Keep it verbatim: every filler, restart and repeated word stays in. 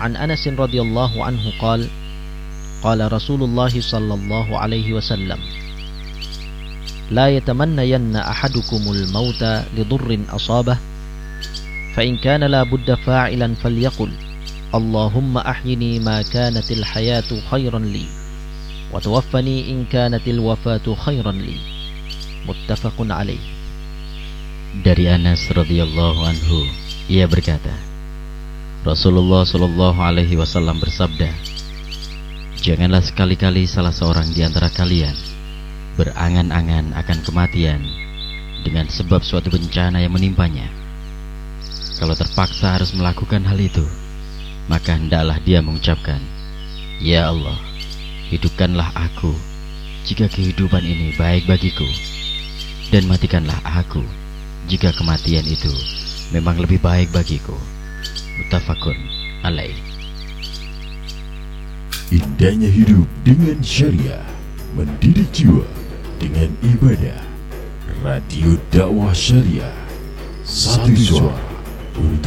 عن أنس رضي الله عنه قال قال رسول الله صلى الله عليه وسلم لا يتمنين أحدكم الموت لضر أصابه فإن كان لا بد فاعلا فليقل اللهم أحيني ما كانت الحياة خيرا لي وتوفني إن كانت الوفاة خيرا لي متفق عليه. Dari Anas radhiyallahu anhu, ia berkata, Rasulullah shallallahu alaihi wasallam bersabda, janganlah sekali-kali salah seorang di antara kalian berangan-angan akan kematian dengan sebab suatu bencana yang menimpanya. Kalau terpaksa harus melakukan hal itu, maka hendaklah dia mengucapkan, ya Allah, hidupkanlah aku jika kehidupan ini baik bagiku, dan matikanlah aku jika kematian itu memang lebih baik bagiku. Muttafaqun alaih. Indahnya hidup dengan syariah, mendidik jiwa dengan ibadah. Radio Dakwah Syariah, satu suara untuk